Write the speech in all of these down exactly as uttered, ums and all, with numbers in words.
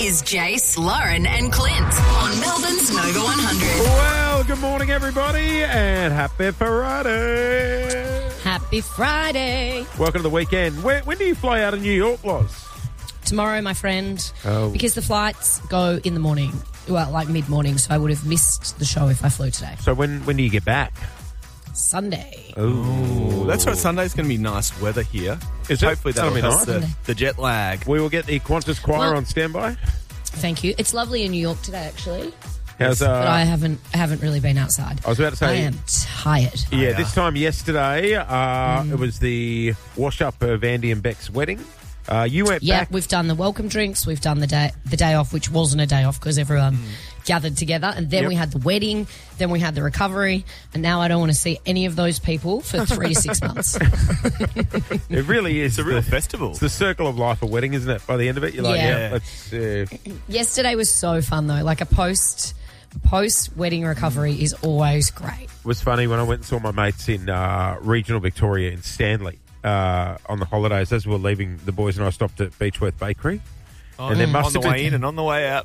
is Jace, Lauren and Clint on Melbourne's Nova one hundred. Well, good morning, everybody, and happy Friday. Happy Friday. Welcome to the weekend. When, when do you fly out of New York, Loz? Tomorrow, my friend, Oh. because the flights go in the morning, well, like mid-morning, so I would have missed the show if I flew today. So when, when do you get back? Sunday. Oh, That's right. Sunday's going to be nice weather here. Is it? Hopefully that'll That'll be help nice. the, the jet lag. We will get the Qantas Choir Well- on standby. Thank you. It's lovely in New York today, actually, How's, uh, but I haven't haven't really been outside. I was about to say- I am tired. Yeah, this time yesterday, uh, it was the wash-up of Andy and Beck's wedding. Uh, you went Yeah, back. we've done the welcome drinks. We've done the day the day off, which wasn't a day off because everyone gathered together. And then Yep. we had the wedding. Then we had the recovery. And now I don't want to see any of those people for three to six months. It really is. It's a real the, festival. It's the circle of life, a wedding, isn't it? By the end of it, you're like, yeah, Yeah. let's... Uh, Yesterday was so fun though. Like a post post wedding recovery is always great. It was funny when I went and saw my mates in uh, regional Victoria in Stanley uh, on the holidays. As we were leaving, the boys and I stopped at Beechworth Bakery. Oh, and there must on the have way been- in and on the way out.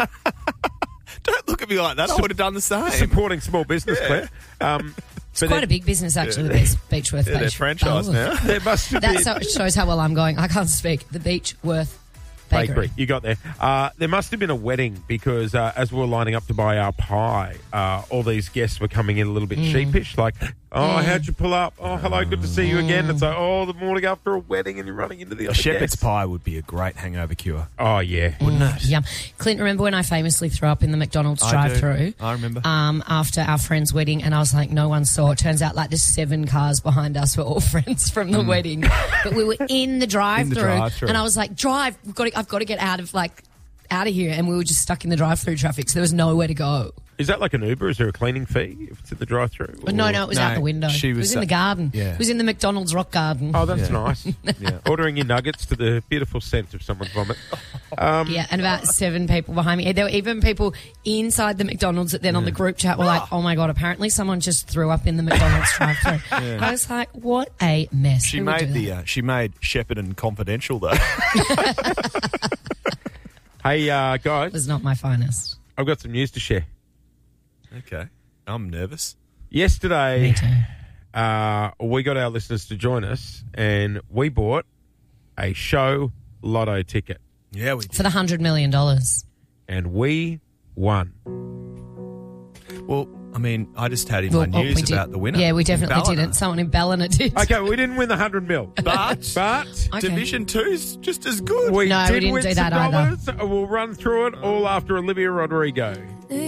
Don't look at me like that. I would have done the same. Supporting small business, Claire. Um, It's but quite there, a big business actually, the Beach, Beechworth. Yeah, they're Beach- franchise Oh. now. there must have That been... so- shows how well I'm going. I can't speak. The Beechworth Bakery. Bakery. You got there. Uh, there must have been a wedding because uh, as we were lining up to buy our pie, uh, all these guests were coming in a little bit sheepish, like, oh, how'd you pull up? Oh, hello, good to see you again. It's like, oh, the morning after a wedding and you're running into the A other shepherd's guests. pie would be a great hangover cure. Oh, yeah. Wouldn't it? Yum. Clint, remember when I famously threw up in the McDonald's I do. drive-through? I remember. Um, after our friend's wedding, and I was like, no one saw. It turns out like there's seven cars behind us were all friends from the wedding, but we were in the drive-through, drive-through. and I was like, drive, we've got to, I've got to get out of like out of here, and we were just stuck in the drive-through traffic, so there was nowhere to go. Is that like an Uber? Is there a cleaning fee if it's in the drive-through? But no, no, it was No, out the window. she it was was in sa- the garden. Yeah. It was in the McDonald's rock garden. Oh, that's Yeah. nice. Yeah. Ordering your nuggets to the beautiful scent of someone's vomit. Um, Yeah, and about seven people behind me. There were even people inside the McDonald's that then on the group chat were like, oh my God, apparently someone just threw up in the McDonald's drive-thru. I was like, what a mess. She Who would do made the that? uh, she made Shepherd and Confidential though. Hey, uh, It guys, was not my finest. I've got some news to share. Okay, I'm nervous. Yesterday, Me too. uh, we got our listeners to join us and we bought a show lotto ticket Yeah, we did. For the one hundred million dollars. and we won. Well, I mean, I just had in Well, my oh, news we did- about the winner. Yeah, we definitely Ballina. didn't. Someone in Ballina did. Okay, we didn't win the hundred mil, But, but Okay. Division Two's just as good. we No, did we didn't win do some that either. dollars. We'll run through it all after Olivia Rodrigo. Do